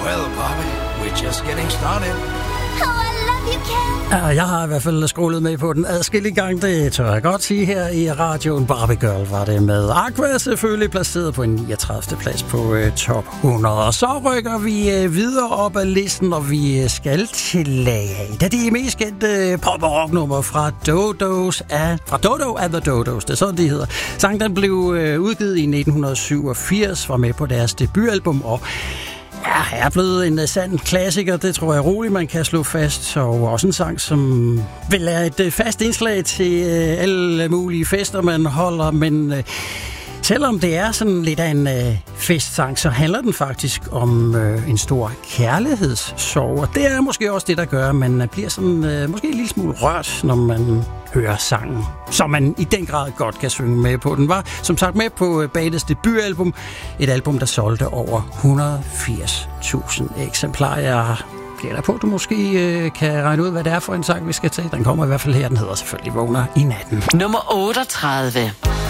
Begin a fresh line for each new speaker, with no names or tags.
Well, Bobby, we're just getting started.
Oh, I love you, Ken.
Ja, jeg har i hvert fald scrollet med på den adskillige gang, det tør jeg godt sige her i radioen. Barbie Girl var det med. Aqua selvfølgelig placeret på en 39. plads på top 100. Og så rykker vi videre op ad listen, og vi skal til et af de mest kendte pop- og rocknummer fra Dodo and the Dodos. Det er sådan, de hedder. Sangen den blev udgivet i 1987, var med på deres debutalbum, og ja, er blevet en sand klassiker, det tror jeg roligt, man kan slå fast. Og også en sang, som vel er et fast indslag til alle mulige fester, man holder. Men selvom det er sådan lidt af en festsang, så handler den faktisk om en stor kærlighedssorg. Og det er måske også det, der gør, at man bliver sådan måske en lille smule rørt, når man hører sangen, som man i den grad godt kan synge med på. Den var som sagt med på bandets debutalbum, et album, der solgte over 180.000 eksemplarer. Jeg gætter på, at du måske kan regne ud, hvad det er for en sang, vi skal til. Den kommer i hvert fald her, den hedder selvfølgelig Vågner i natten.
Nummer 38.